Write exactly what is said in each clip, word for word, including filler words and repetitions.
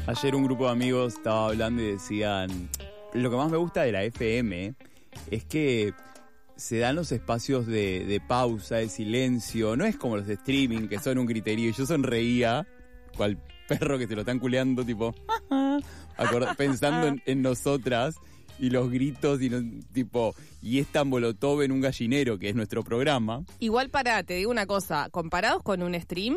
Ayer un grupo de amigos estaba hablando y decían, lo que más me gusta de la F M es que se dan los espacios de, de pausa, de silencio, no es como los de streaming que son un criterio. Yo sonreía, cual perro que se lo están culeando, tipo, acord- pensando en, en nosotras. Y los gritos, y no, tipo, y es tan Molotov en un gallinero, que es nuestro programa. Igual, para, te digo una cosa, comparados con un stream,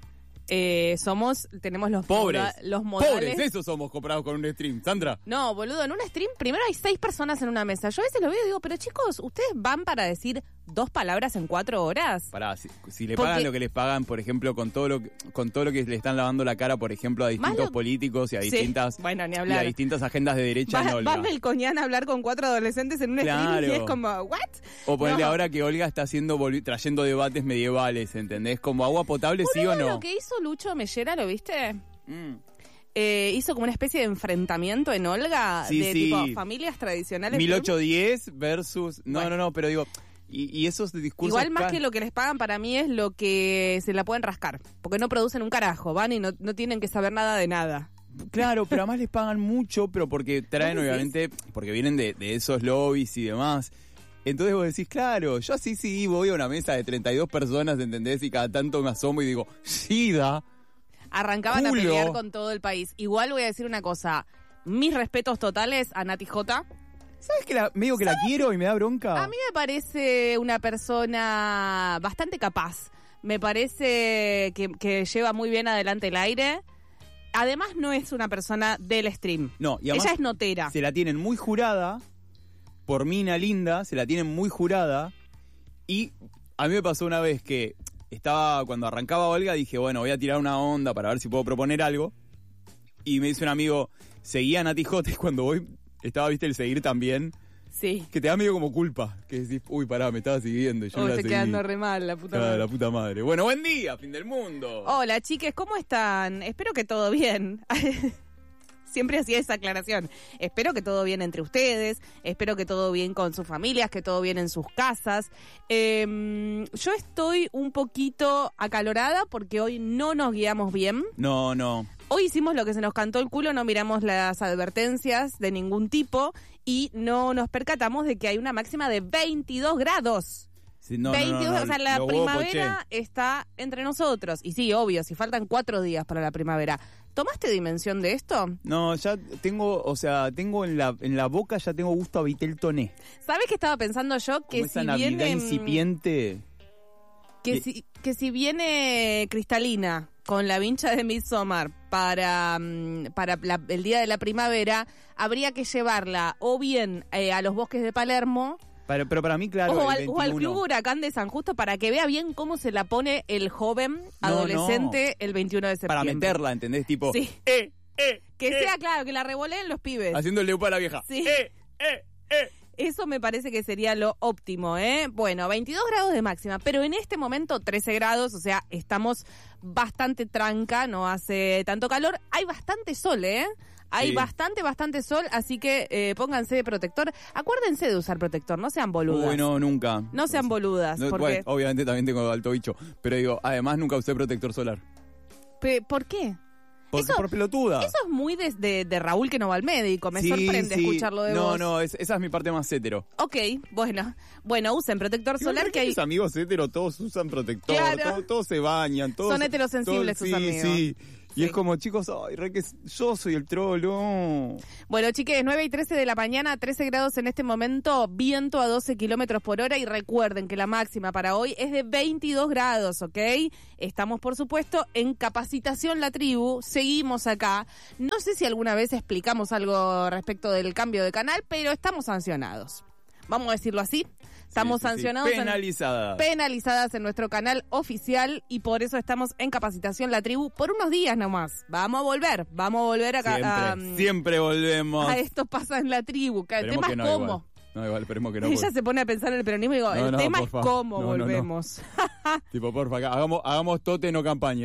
eh, somos, tenemos los pobres, moda, los modales. Pobres, eso somos comparados con un stream. Sandra. No, boludo, en un stream primero hay seis personas en una mesa. Yo a veces lo veo y digo, pero chicos, ¿ustedes van para decir dos palabras en cuatro horas? Pará, si, si le Porque, pagan lo que les pagan, por ejemplo, con todo lo que, con todo lo que le están lavando la cara, por ejemplo, a distintos lo, políticos y a sí, distintas bueno, ni y hablar. a distintas agendas de derecha Va, en Olga. va Melconian a hablar con cuatro adolescentes en un Claro. stream y es como, ¿what? O ponerle No. ahora que Olga está haciendo volvi- trayendo debates medievales, ¿entendés? Como agua potable, Boludo, sí o no. Lo que hizo Lucho Mellera, ¿lo viste? Mm. Eh, hizo como una especie de enfrentamiento en Olga Sí, de sí. tipo familias tradicionales. mil ochocientos diez versus... No, Bueno. no, no, pero digo... Y, y esos discursos... Igual más ca- que lo que les pagan para mí es lo que se la pueden rascar. Porque no producen un carajo, van y no, no tienen que saber nada de nada. Claro, pero además les pagan mucho, pero porque traen ¿Vos decís? obviamente... Porque vienen de, de esos lobbies y demás. Entonces vos decís, claro, yo así sí voy a una mesa de treinta y dos personas, ¿entendés? Y cada tanto me asomo y digo, ¡Sida! Arrancaban Culo. a pelear con todo el país. Igual voy a decir una cosa. Mis respetos totales a Nati J. ¿Sabes que la, medio que la quiero y me da bronca? A mí me parece una persona bastante capaz. Me parece que, que lleva muy bien adelante el aire. Además, no es una persona del stream. No, y además ella es notera. se la tienen muy jurada, por mina linda, se la tienen muy jurada. Y a mí me pasó una vez que estaba, cuando arrancaba Olga, dije, bueno, voy a tirar una onda para ver si puedo proponer algo. Y me dice un amigo, seguía a Nati J, y cuando voy, estaba, viste, el seguir también, Sí. que te da medio como culpa. Que decís, uy, pará, me estaba siguiendo. Y yo Oh, no la estoy seguí. quedando re mal, la puta Claro, madre. la puta madre. Bueno, buen día, fin del mundo. Hola, chiques, ¿cómo están? Espero que todo bien. Siempre hacía esa aclaración. Espero que todo bien entre ustedes, espero que todo bien con sus familias, que todo bien en sus casas. Eh, yo estoy un poquito acalorada porque hoy no nos guiamos bien. No, no. Hoy hicimos lo que se nos cantó el culo, no miramos las advertencias de ningún tipo y no nos percatamos de que hay una máxima de veintidós grados. Sí, no, no, no, veintidós, no, o sea, la los huevos primavera poché. está entre nosotros. Y sí, obvio, si faltan cuatro días para la primavera. ¿Tomaste dimensión de esto? No, ya tengo, o sea, tengo en la en la boca ya tengo gusto a Vitel Toné. ¿Sabes qué estaba pensando yo? Que Como esa si Navidad viene incipiente. que Y- si, que si viene Cristalina con la vincha de Midsommar para, mm, para la- el día de la primavera, habría que llevarla o bien eh, a los bosques de Palermo Pero, pero para mí, claro, o, el al, o al veintiuno. Club Huracán de San Justo para que vea bien cómo se la pone el joven No, adolescente el veintiuno de Para septiembre. meterla, ¿entendés? Tipo, Sí. eh, eh, Que eh, sea, claro, que la revoleen los pibes. haciendo el leupa a la vieja. Sí. Eh, eh, eh. Eso me parece que sería lo óptimo, ¿eh? Bueno, veintidós grados de máxima, pero en este momento trece grados, o sea, estamos bastante tranca, no hace tanto calor. Hay bastante sol, ¿eh? Hay Sí. bastante, bastante sol, así que eh, pónganse de protector. Acuérdense de usar protector, no sean boludas. Uy, no, nunca. No sean boludas, No, porque... bueno, obviamente también tengo alto bicho, pero digo, además nunca usé protector solar. Pe- ¿Por qué? Por, Eso- por pelotuda. Eso es muy de, de- de Raúl que no va al médico, me Sí, sorprende sí. escucharlo de No, vos. no, es- esa es mi parte más hétero. Ok, bueno, bueno, usen protector Igual, solar ¿por que qué hay... mis amigos héteros todos usan protector, Claro. todos, todos se bañan, todos... Son heterosensibles todos- tus sí, amigos. Sí, y Sí. es como, chicos, ay, re que yo soy el trolo. Bueno, chiques, nueve y trece de la mañana, trece grados en este momento, viento a doce kilómetros por hora y recuerden que la máxima para hoy es de veintidós grados, ¿ok? Estamos, por supuesto, en Capacitación La Tribu, seguimos acá. No sé si alguna vez explicamos algo respecto del cambio de canal, pero estamos sancionados. Vamos a decirlo así. Estamos Sí, sí, sí. sancionados. en- Penalizadas. penalizadas en nuestro canal oficial y por eso estamos en Capacitación La Tribu por unos días nomás. Vamos a volver, vamos a volver acá. Siempre, a, um, siempre volvemos. a esto pasa en La Tribu. Que el Esperemos tema que es no, cómo. igual. No, igual, esperemos que no. Ella por- se pone a pensar en el peronismo y digo, No, el no, tema por es favor. cómo No, no, no. volvemos. Tipo, porfa, acá, hagamos, hagamos tote, no campaña.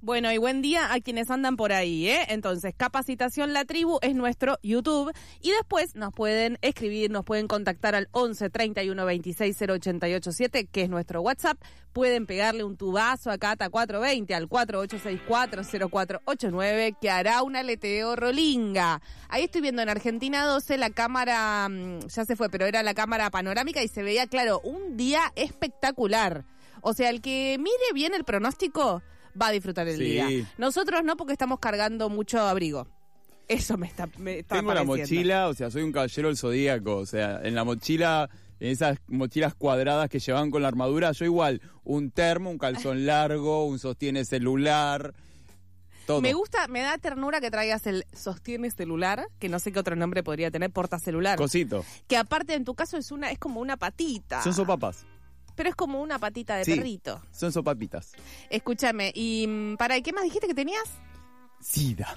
Bueno, y buen día a quienes andan por ahí, ¿eh? Entonces, Capacitación La Tribu es nuestro YouTube y después nos pueden escribir, nos pueden contactar al once treinta y uno veintiséis cero ochenta y ocho siete, que es nuestro WhatsApp. Pueden pegarle un tubazo a Cata cuatro veinte al cuatro ocho seis cuatro cero cuatro ocho nueve, que hará un aleteo rolinga. Ahí estoy viendo en Argentina doce la cámara, ya se fue, pero era la cámara panorámica y se veía, claro, un día espectacular. O sea, el que mire bien el pronóstico va a disfrutar el Sí. día. Nosotros no, porque estamos cargando mucho abrigo. Eso me está, me está Tengo la pareciendo. mochila, o sea, soy un caballero del zodíaco, o sea, en la mochila, en esas mochilas cuadradas que llevaban con la armadura, yo igual, un termo, un calzón largo, un sostiene celular, todo. Me gusta, me da ternura que traigas el sostiene celular, que no sé qué otro nombre podría tener, portacelular. Cosito. Que aparte en tu caso es una, es como una patita. Son sopapas. Pero es como una patita de Sí. perrito. Son sopapitas. Escúchame, y mm, para ¿qué más dijiste que tenías? Sida.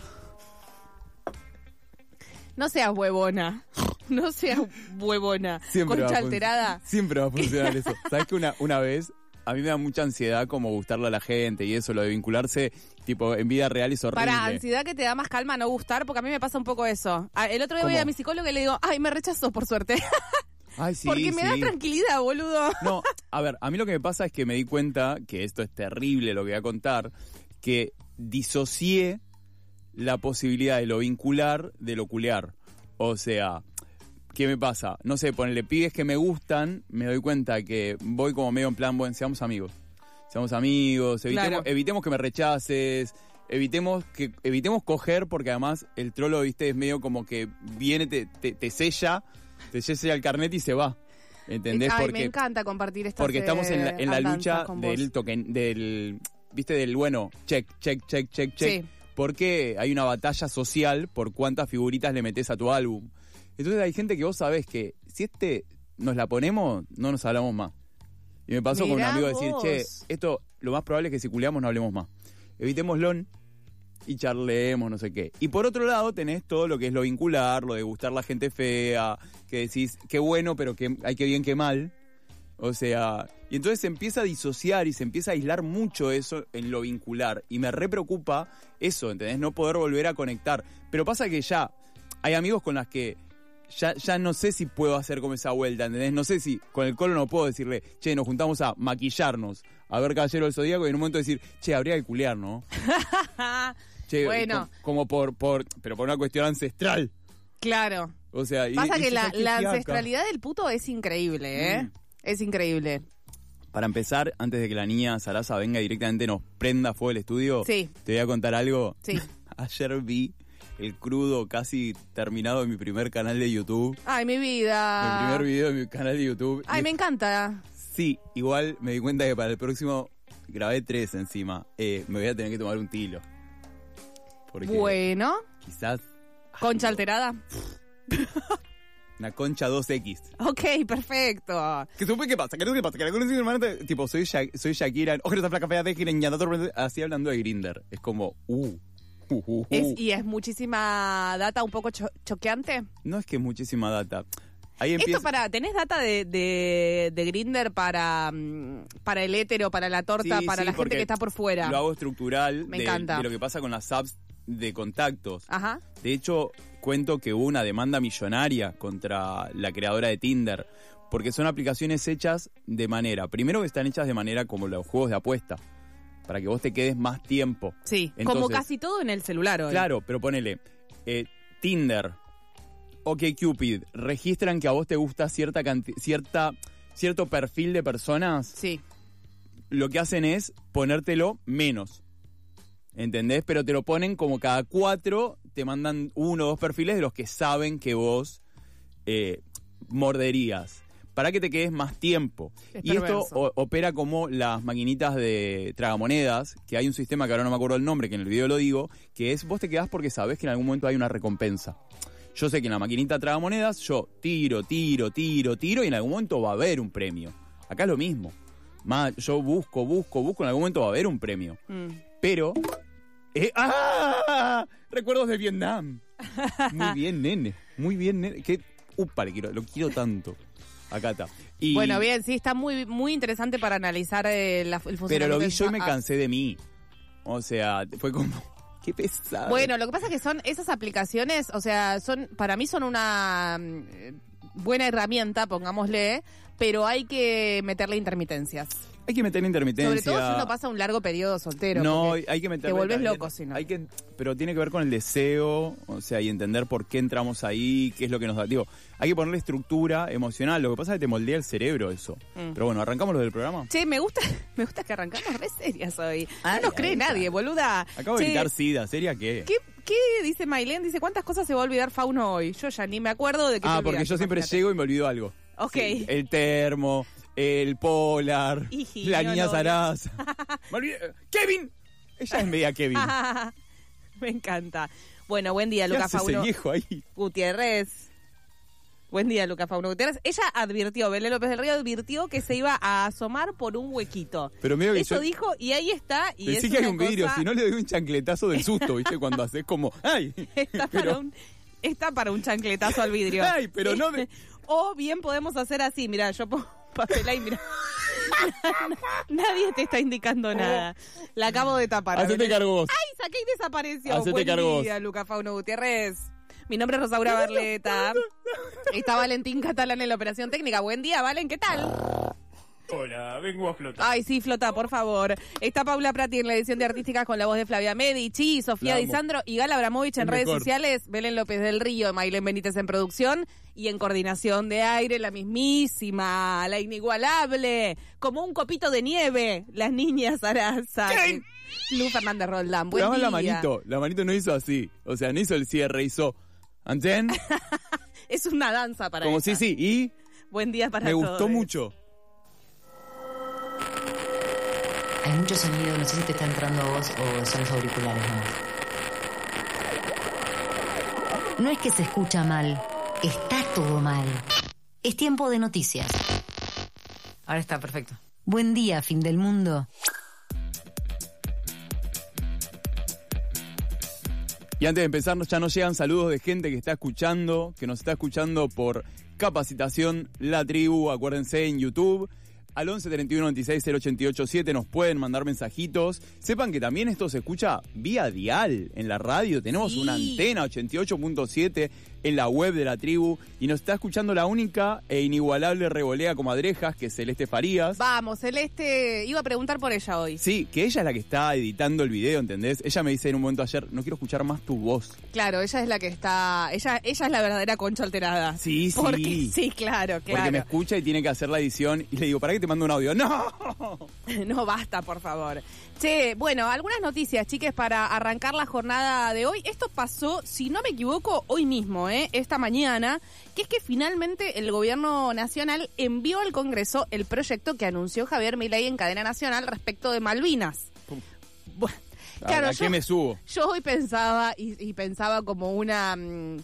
No seas huevona. No seas huevona. Siempre va Concha a fun- alterada. Siempre va a funcionar eso. ¿Sabes que una, una vez a mí me da mucha ansiedad como gustarle a la gente y eso, lo de vincularse tipo en vida real es horrible. Para ansiedad que te da más calma no gustar, porque a mí me pasa un poco eso. Ah, El otro día voy ¿Cómo? a mi psicólogo y le digo, ay, me rechazó por suerte. Ay, sí, porque me sí. da tranquilidad, boludo. No, a ver, a mí lo que me pasa es que me di cuenta, que esto es terrible lo que voy a contar, que disocié la posibilidad de lo vincular de lo culear. O sea, ¿qué me pasa? No sé, ponele pibes que me gustan, me doy cuenta que voy como medio en plan, bueno, seamos amigos. Seamos amigos, evitemos, Claro. evitemos que me rechaces, evitemos que evitemos coger, porque además el trolo, viste, es medio como que viene, te, te, te sella, te sella el carnet y se va. ¿Entendés? Ay, porque me encanta compartir estas porque estamos en la, en la andanzas lucha con vos. del token, del, viste, del bueno, check, check, check, check, check. Sí. Porque hay una batalla social por cuántas figuritas le metes a tu álbum. Entonces hay gente que vos sabés que si este nos la ponemos, no nos hablamos más. Y me pasó con un Mirá amigo decir, vos. che, esto lo más probable es que si culeamos no hablemos más. Evitémoslo y charlemos, no sé qué. Y por otro lado tenés todo lo que es lo vincular, lo de gustar la gente fea, que decís, qué bueno, pero que hay que bien, que mal. O sea, y entonces se empieza a disociar y se empieza a aislar mucho eso en lo vincular. Y me re preocupa eso, ¿entendés? No poder volver a conectar. Pero pasa que ya hay amigos con las que ya, ya no sé si puedo hacer como esa vuelta, ¿entendés? No sé si con el colo no puedo decirle, che, nos juntamos a maquillarnos, a ver Caballero del Zodíaco y en un momento decir, che, habría que culear, ¿no? Che, Bueno. co- como por, por, pero por una cuestión ancestral. Claro. O sea, y- Pasa y que dices, la, "Ay, qué la fiaca". ancestralidad del puto es increíble, ¿eh? Mm. Es increíble. Para empezar, antes de que la niña Sarasa venga directamente y nos prenda fuego el estudio, Sí. te voy a contar algo. Sí. Ayer vi el crudo casi terminado de mi primer canal de YouTube. Ay, mi Mi vida. primer video de mi canal de YouTube. Ay, Y- me encanta. Sí, igual me di cuenta que para el próximo grabé tres encima. Eh, me voy a tener que tomar un tilo. Porque Bueno, quizás concha alterada. una concha dos equis. Ok, perfecto. ¿Qué supe qué pasa? ¿Qué no qué pasa? Que la conocí mi hermana, te- tipo, soy, Sha- soy Shakira, ojo, esa flaca fea de Shakira, así hablando de Grindr. Es como, uh, uh, uh, uh. Es, y es muchísima data un poco cho- choqueante. No es que es muchísima data. Ahí empieza. Esto para, ¿tenés data de, de, de Grindr para, mm, para el hétero, para la torta, Sí, para sí, la gente porque que está por fuera? Lo hago estructural Me de, encanta. de lo que pasa con las apps de contactos. Ajá. De hecho, cuento que hubo una demanda millonaria contra la creadora de Tinder, porque son aplicaciones hechas de manera, primero que están hechas de manera como los juegos de apuesta, para que vos te quedes más tiempo. Sí, Entonces, como casi todo en el celular hoy. Claro, pero ponele, eh, Tinder, OkCupid, registran que a vos te gusta cierta canti- cierta cierto perfil de personas, Sí. lo que hacen es ponértelo menos. ¿Entendés? Pero te lo ponen como cada cuatro, te mandan uno o dos perfiles de los que saben que vos eh, morderías. Para que te quedes más tiempo. Es y esto perverso. o- opera como las maquinitas de tragamonedas, que hay un sistema que ahora no me acuerdo el nombre, que en el video lo digo, que es vos te quedás porque sabés que en algún momento hay una recompensa. Yo sé que en la maquinita tragamonedas yo tiro, tiro, tiro, tiro y en algún momento va a haber un premio. Acá es lo mismo. Más, yo busco, busco, busco, en algún momento va a haber un premio. Mm. Pero... eh, ¡ah! Recuerdos de Vietnam. Muy bien, nene. Muy bien, nene. Qué, upa, le quiero, lo quiero tanto. Acá está. Y, Bueno, bien, sí, está muy muy interesante para analizar eh, la, el funcionamiento. Pero lo vi de yo y me esa- cansé de mí. O sea, fue como... Qué pesado. Bueno, lo que pasa es que son esas aplicaciones, o sea, son para mí son una eh, buena herramienta, pongámosle, pero hay que meterle intermitencias. Hay que meterle intermitencia. Sobre todo si uno pasa un largo periodo soltero. No, hay que meterle... Te vuelves también, loco, si no. Hay que, pero tiene que ver con el deseo, o sea, y entender por qué entramos ahí, qué es lo que nos da. Digo, hay que ponerle estructura emocional. Lo que pasa es que te moldea el cerebro eso. Mm. Pero bueno, ¿arrancamos lo del programa? Che, me gusta me gusta que arrancamos re serias hoy. Ay, no nos cree ay, nadie, boluda. Acabo che, de gritar SIDA, ¿seria qué? ¿Qué? ¿Qué dice Mailén? Dice, ¿cuántas cosas se va a olvidar Fauno hoy? Yo ya ni me acuerdo de qué Ah, te porque yo siempre imagínate. llego y me olvido algo. Ok. Sí, el termo, el polar, Iji, la no, niña no, Sarasa. Me olvidé. ¡Kevin! Ella es media Kevin. Me encanta. Bueno, buen día, ¿Qué Lucas hace ese Fauno viejo ahí? Gutiérrez. Buen día, Lucas Fauno Gutiérrez. Ella advirtió, Belén López del Río advirtió que se iba a asomar por un huequito. Pero medio que Eso yo... dijo y ahí está. Y Decí es que hay una un vidrio, cosa- si no le doy un chancletazo del susto, ¿viste? Cuando haces como, ¡ay! Está, Pero- para un, está para un chancletazo al vidrio. ¡Ay! Pero no me... O bien podemos hacer así, mira, yo pongo papel ahí, mira. Nadie te está indicando nada. La acabo de tapar. Hacete Belén. cargo vos. ¡Ay, saqué y desapareció! Hacete Buen cargo vos. día, Lucas Fauno Gutiérrez. Mi nombre es Rosaura Barleta. Está Valentín Catalán en la operación técnica. Buen día, Valen, ¿qué tal? Hola, vengo a flotar. Ay, sí, flota, por favor. Está Paula Prati en la edición de Artísticas con la voz de Flavia Medici, Sofía La Di amo. Sandro y Gala Abramovich en Es redes mejor. sociales, Belén López del Río, Mailén Benítez en producción y en coordinación de aire, la mismísima, la inigualable, como un copito de nieve, las niñas Arasa. ¿Qué? Lu Fernández Roldán, buen Además día. la manito, la manito no hizo así. O sea, no hizo el cierre, hizo... ¿Enten? Es una danza para Como ella. sí, sí, y... Buen día para Me todos. gustó mucho. Hay mucho sonido, no sé si te está entrando a vos o son los auriculares nomás. No es que se escucha mal, está todo mal. Es tiempo de noticias. Ahora está perfecto. Buen día, fin del mundo. Y antes de empezar, ya nos llegan saludos de gente que está escuchando, que nos está escuchando por Capacitación La Tribu, acuérdense, en YouTube. Al once treinta y uno veintiséis cero ochenta y ocho siete nos pueden mandar mensajitos. Sepan que también esto se escucha vía dial en la radio. Tenemos Sí. una antena ochenta y ocho punto siete en la web de La Tribu. Y nos está escuchando la única e inigualable revolea comadrejas, que es Celeste Farías. Vamos, Celeste, iba a preguntar por ella hoy. Sí, que ella es la que está editando el video, ¿entendés? Ella me dice en un momento ayer, no quiero escuchar más tu voz. Claro, ella es la que está, ella, ella es la verdadera Concha alterada. Sí, sí. Porque, sí, claro, claro. Porque me escucha y tiene que hacer la edición. Y le digo, ¿para qué te mando un audio? ¡No! No, basta, por favor. Che, bueno, algunas noticias, chiques, para arrancar la jornada de hoy. Esto pasó, si no me equivoco, hoy mismo, ¿eh? Esta mañana, que es que finalmente el gobierno nacional envió al Congreso el proyecto que anunció Javier Milei en cadena nacional respecto de Malvinas. Bueno, claro, ¿A yo, qué me subo? yo hoy pensaba, y, y pensaba como una, mm,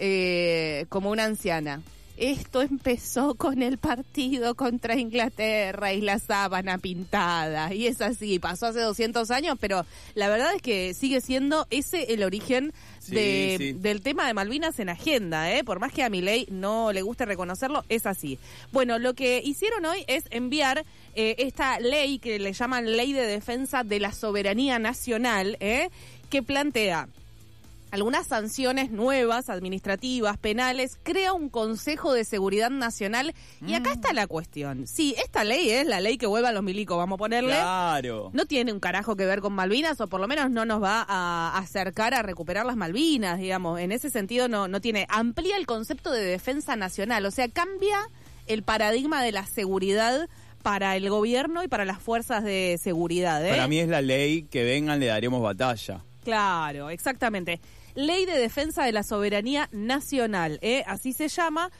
eh, como una anciana. Esto empezó con el partido contra Inglaterra y la sábana pintada. Y es así, pasó hace doscientos años, pero la verdad es que sigue siendo ese el origen Sí, de, sí. del tema de Malvinas en agenda, ¿eh? Por más que a Milei no le guste reconocerlo, es así. Bueno, lo que hicieron hoy es enviar eh, esta ley que le llaman Ley de Defensa de la Soberanía Nacional, ¿eh? Que plantea algunas sanciones nuevas, administrativas, penales, crea un Consejo de Seguridad Nacional. Y acá está la cuestión. Sí, esta ley es la ley que vuelve a los milicos, vamos a ponerle. Claro. No tiene un carajo que ver con Malvinas, o por lo menos no nos va a acercar a recuperar las Malvinas, digamos. En ese sentido no, no tiene. Amplía el concepto de defensa nacional, o sea, cambia el paradigma de la seguridad para el gobierno y para las fuerzas de seguridad, ¿eh? Para mí es la ley que vengan, le daremos batalla. Claro, exactamente. Ley de Defensa de la Soberanía Nacional, ¿eh? Así se llama.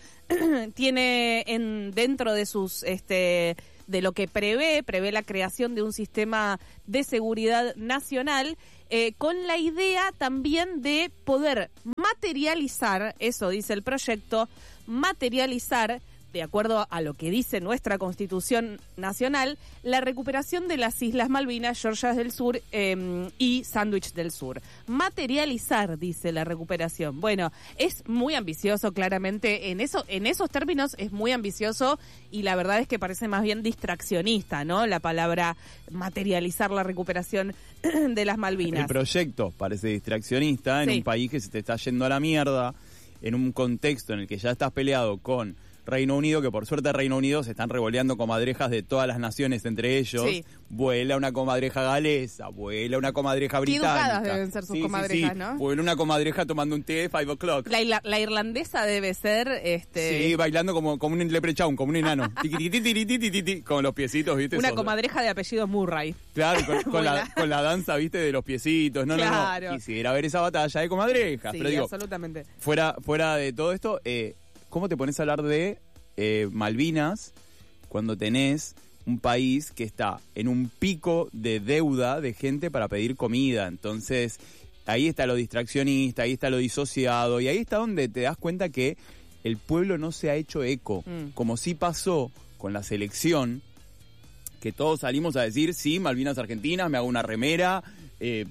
Tiene en dentro de sus este de lo que prevé, prevé la creación de un sistema de seguridad nacional, eh, con la idea también de poder materializar, eso dice el proyecto, materializar de acuerdo a lo que dice nuestra Constitución Nacional, la recuperación de las Islas Malvinas, Georgias del Sur eh, y Sandwich del Sur. Materializar, dice la recuperación. Bueno, es muy ambicioso, claramente, en eso, en esos términos es muy ambicioso y la verdad es que parece más bien distraccionista, ¿no? La palabra materializar la recuperación de las Malvinas. El proyecto parece distraccionista en Sí. un país que se te está yendo a la mierda, en un contexto en el que ya estás peleado con Reino Unido, que por suerte Reino Unido se están revoleando comadrejas de todas las naciones entre ellos. Sí. Vuela una comadreja galesa, vuela una comadreja Qué británica. educadas deben ser sus Sí, sí, comadrejas, sí. ¿no? Vuela una comadreja tomando un té five o'clock. La, irla- la irlandesa debe ser... este Sí, bailando como, como un leprechaun, como un enano. Tiquitititititititi, con los piecitos, ¿viste? una Esos- comadreja de apellido Murray. Claro, con, con la, Buena. con la danza, ¿viste? De los piecitos. No, no, Claro. no. Quisiera ver esa batalla de comadrejas. Sí, Pero digo, absolutamente. fuera, fuera de todo esto, eh, ¿cómo te pones a hablar de eh, Malvinas cuando tenés un país que está en un pico de deuda de gente para pedir comida? Entonces, ahí está lo distraccionista, ahí está lo disociado, y ahí está donde te das cuenta que el pueblo no se ha hecho eco, Mm. como sí pasó con la selección, que todos salimos a decir, sí, Malvinas Argentinas, me hago una remera, eh,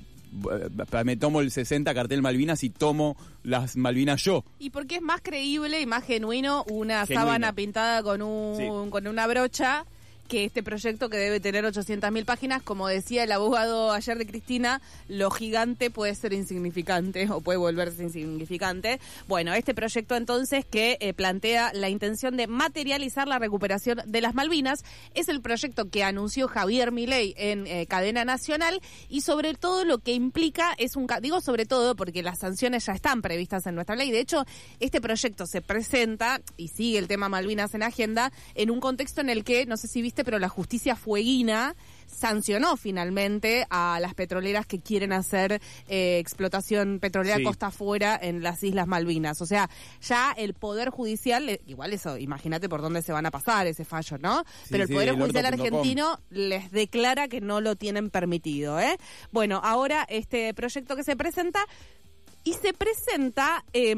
me tomo el sesenta cartel Malvinas y tomo las Malvinas yo. Y porque es más creíble y más genuino una Genuino. sábana pintada con un Sí. con una brocha que este proyecto que debe tener ochocientas mil páginas. Como decía el abogado ayer de Cristina, lo gigante puede ser insignificante o puede volverse insignificante. Bueno, este proyecto entonces que eh, plantea la intención de materializar la recuperación de las Malvinas es el proyecto que anunció Javier Milei en eh, cadena nacional, y sobre todo lo que implica es un... ca- Digo sobre todo porque las sanciones ya están previstas en nuestra ley. De hecho, este proyecto se presenta y sigue el tema Malvinas en agenda en un contexto en el que, no sé si viste, pero la justicia fueguina sancionó finalmente a las petroleras que quieren hacer eh, explotación petrolera Sí. costa afuera en las Islas Malvinas. O sea, ya el Poder Judicial, eh, igual eso, imagínate por dónde se van a pasar ese fallo, ¿no? Sí, Pero el sí, Poder el Judicial orto punto com. argentino les declara que no lo tienen permitido, ¿eh? Bueno, ahora este proyecto que se presenta, y se presenta eh,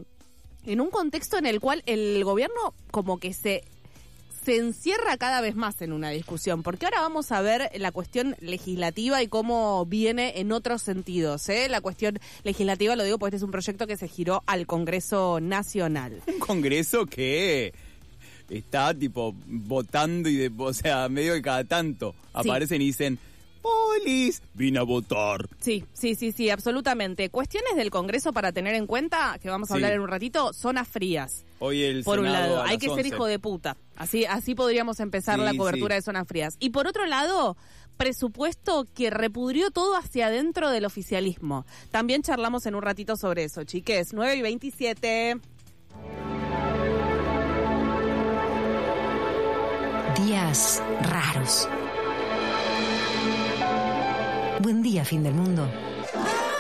en un contexto en el cual el gobierno como que se... se encierra cada vez más en una discusión, porque ahora vamos a ver la cuestión legislativa y cómo viene en otros sentidos, ¿eh? La cuestión legislativa, lo digo porque este es un proyecto que se giró al Congreso Nacional. Un congreso que está tipo votando y de, o sea, medio de cada tanto aparecen y dicen, polis, vine a votar. Sí, sí, sí, sí, absolutamente. Cuestiones del Congreso para tener en cuenta, que vamos a Sí. hablar en un ratito, zonas frías. Hoy el Por un Senado lado, a hay las que ser once. hijo de puta. Así, así podríamos empezar Sí, la cobertura sí. de zonas frías. Y por otro lado, presupuesto que repudrió todo hacia adentro del oficialismo. También charlamos en un ratito sobre eso, chiques. nueve y veintisiete. Días raros. Buen día, fin del mundo.